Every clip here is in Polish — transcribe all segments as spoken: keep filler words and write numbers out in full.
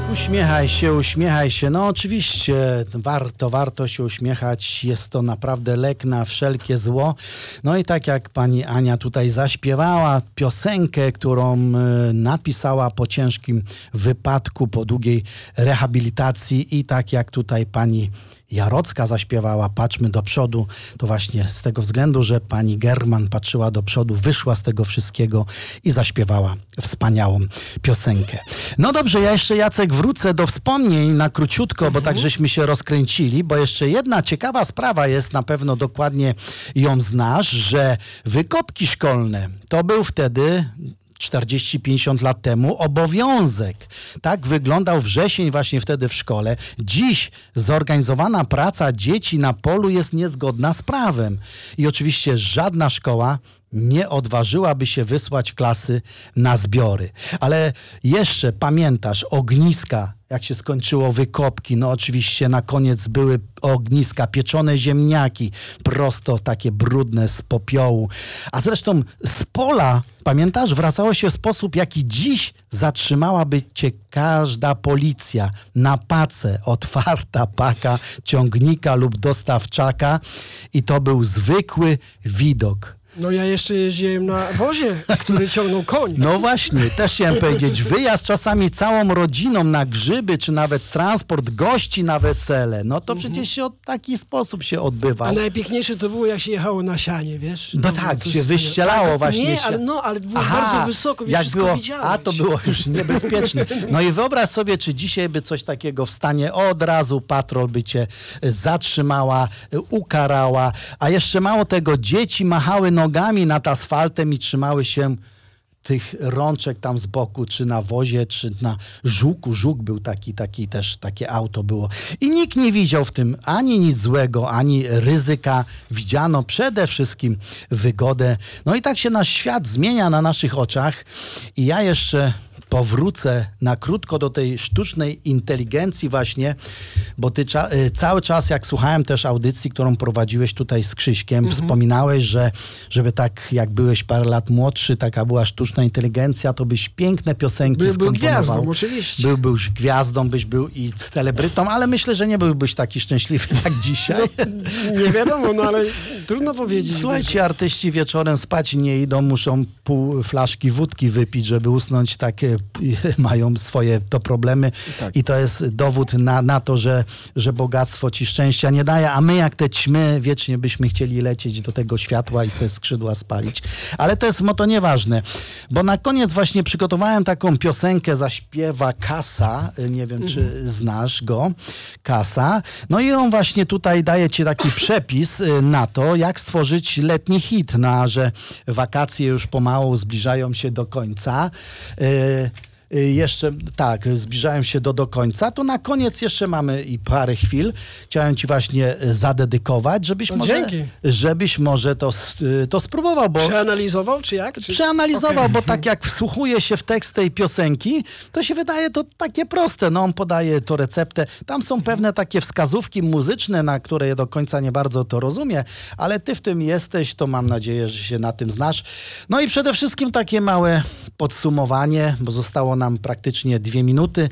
Uśmiechaj się, uśmiechaj się. No oczywiście warto, warto się uśmiechać. Jest to naprawdę lek na wszelkie zło. No i tak jak pani Ania tutaj zaśpiewała piosenkę, którą napisała po ciężkim wypadku, po długiej rehabilitacji i tak jak tutaj pani Jarocka zaśpiewała, patrzmy do przodu, to właśnie z tego względu, że pani German patrzyła do przodu, wyszła z tego wszystkiego i zaśpiewała wspaniałą piosenkę. No dobrze, ja jeszcze, Jacek, wrócę do wspomnień na króciutko, mhm. bo tak żeśmy się rozkręcili, bo jeszcze jedna ciekawa sprawa jest, na pewno dokładnie ją znasz, że wykopki szkolne to był wtedy czterdzieści pięćdziesiąt lat temu obowiązek. Tak wyglądał wrzesień właśnie wtedy w szkole. Dziś zorganizowana praca dzieci na polu jest niezgodna z prawem. I oczywiście żadna szkoła nie odważyłaby się wysłać klasy na zbiory. Ale jeszcze pamiętasz ogniska, jak się skończyło wykopki, no oczywiście na koniec były ogniska, pieczone ziemniaki, prosto takie brudne z popiołu. A zresztą z pola, pamiętasz, wracało się w sposób, jaki dziś zatrzymałaby cię każda policja na pacę, otwarta paka ciągnika lub dostawczaka i to był zwykły widok. No ja jeszcze jeździłem na wozie, który ciągnął koń. No właśnie, też chciałem powiedzieć, wyjazd czasami całą rodziną na grzyby, czy nawet transport gości na wesele, no to przecież się od taki sposób się odbywał. A najpiękniejsze to było, jak się jechało na sianie, wiesz? No, no tak, się wyścielało tak, właśnie. Nie, się... ale, no, ale było Aha, bardzo wysoko, wiesz, jak wszystko było, widziałeś. A to było już niebezpieczne. No i wyobraź sobie, czy dzisiaj by coś takiego w stanie, od razu patrol by cię zatrzymała, ukarała, a jeszcze mało tego, dzieci machały nogami nad asfaltem i trzymały się tych rączek tam z boku, czy na wozie, czy na żuku. Żuk był taki, taki też, takie auto było. I nikt nie widział w tym ani nic złego, ani ryzyka. Widziano przede wszystkim wygodę. No i tak się nasz świat zmienia na naszych oczach. I ja jeszcze powrócę na krótko do tej sztucznej inteligencji właśnie, bo ty cza- cały czas, jak słuchałem też audycji, którą prowadziłeś tutaj z Krzyśkiem, mm-hmm. wspominałeś, że żeby tak jak byłeś parę lat młodszy, taka była sztuczna inteligencja, to byś piękne piosenki By, skomponował. Był gwiazdą, oczywiście. Byłbyś gwiazdą, byś był i celebrytą, ale myślę, że nie byłbyś taki szczęśliwy jak dzisiaj. No, nie wiadomo, no ale trudno powiedzieć. Słuchajcie, wiesz. Artyści wieczorem spać nie idą, muszą pół flaszki wódki wypić, żeby usnąć, takie mają swoje to problemy tak. I to jest dowód na, na to, że, że bogactwo ci szczęścia nie daje, a my jak te ćmy wiecznie byśmy chcieli lecieć do tego światła i se skrzydła spalić. Ale to jest mo to nieważne, bo na koniec właśnie przygotowałem taką piosenkę, zaśpiewa Kasa, nie wiem mhm. czy znasz go, Kasa, no i on właśnie tutaj daje ci taki przepis na to, jak stworzyć letni hit, na że wakacje już pomału zbliżają się do końca. Yy, Jeszcze, tak, zbliżają się do, do końca, to na koniec jeszcze mamy i parę chwil. Chciałem ci właśnie zadedykować, żebyś, no, może, żebyś może to, to spróbował. Bo przeanalizował, czy jak? Czy... Przeanalizował, okay. bo tak jak wsłuchuje się w tekst tej piosenki, to się wydaje to takie proste. No on podaje to receptę. Tam są pewne takie wskazówki muzyczne, na które ja do końca nie bardzo to rozumiem, ale ty w tym jesteś, to mam nadzieję, że się na tym znasz. No i przede wszystkim takie małe podsumowanie, bo zostało nam praktycznie dwie minuty.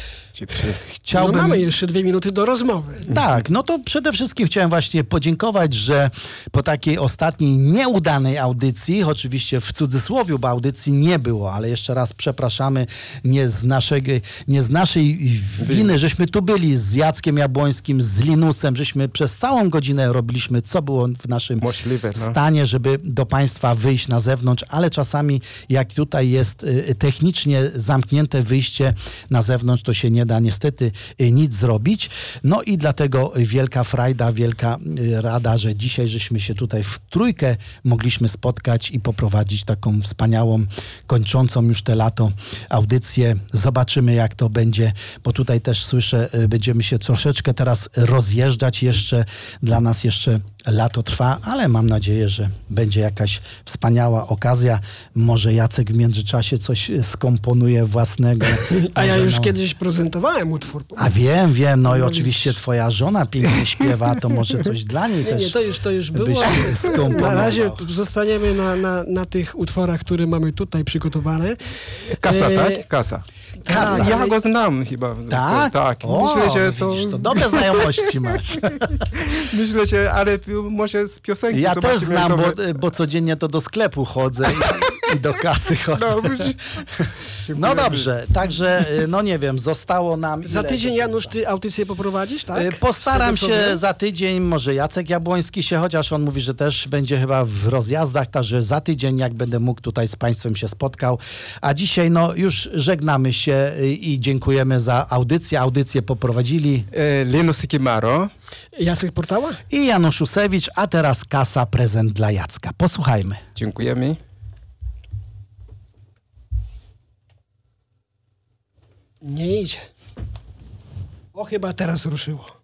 Chciałbym... No mamy jeszcze dwie minuty do rozmowy. Tak, no to przede wszystkim chciałem właśnie podziękować, że po takiej ostatniej nieudanej audycji, oczywiście w cudzysłowie, bo audycji nie było, ale jeszcze raz przepraszamy, nie z, naszego, nie z naszej winy, żeśmy tu byli z Jackiem Jabłońskim, z Linusem, żeśmy przez całą godzinę robiliśmy, co było w naszym Możliwe, no. stanie, żeby do Państwa wyjść na zewnątrz, ale czasami jak tutaj jest technicznie zamknięte wyjście na zewnątrz, to się nie da niestety nic zrobić. No i dlatego wielka frajda, wielka rada, że dzisiaj żeśmy się tutaj w trójkę mogliśmy spotkać i poprowadzić taką wspaniałą, kończącą już te lato audycję. Zobaczymy, jak to będzie, bo tutaj też słyszę, będziemy się troszeczkę teraz rozjeżdżać jeszcze. Dla nas jeszcze lato trwa, ale mam nadzieję, że będzie jakaś wspaniała okazja. Może Jacek w międzyczasie coś skomponuje własnego. A ja Może, już no... kiedyś prezentowałem utwór. A wiem, wiem, no i No oczywiście widzisz. twoja żona pięknie śpiewa, to może coś dla niej Nie, też nie, to już, to już byś było. skomponował. Na razie zostaniemy na, na, na tych utworach, które mamy tutaj przygotowane. Kasa, E, tak? Kasa. Kasa. Ja go znam chyba. Tak? Tak. O, Myślę, że no to... widzisz, to dobre znajomości masz. Myślę, że ale może z piosenki Ja też zobaczymy, znam, to bo, wy- bo codziennie to do sklepu chodzę i, i do kasy chodzę. No, No, dziękujemy. dobrze, także no nie wiem, zostało nam... Za ile tydzień, do Janusz, końca? ty audycję poprowadzisz, tak? Y, Postaram Z tego, co się wiem? za tydzień, może Jacek Jabłoński się, chociaż on mówi, że też będzie chyba w rozjazdach, także za tydzień, jak będę mógł, tutaj z Państwem się spotkał. A dzisiaj no już żegnamy się y, i dziękujemy za audycję. Audycję poprowadzili E, Lino Sikimaro. Jacek Portała? i Janusz Usewicz, a teraz Kasa, prezent dla Jacka. Posłuchajmy. Dziękujemy. Nie idzie. O, chyba teraz ruszyło.